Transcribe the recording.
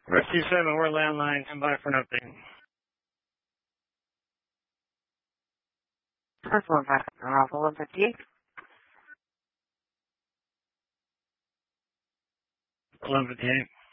Rescue 7, we're landline, and by for an update. First one back up Alpha 158. 1158.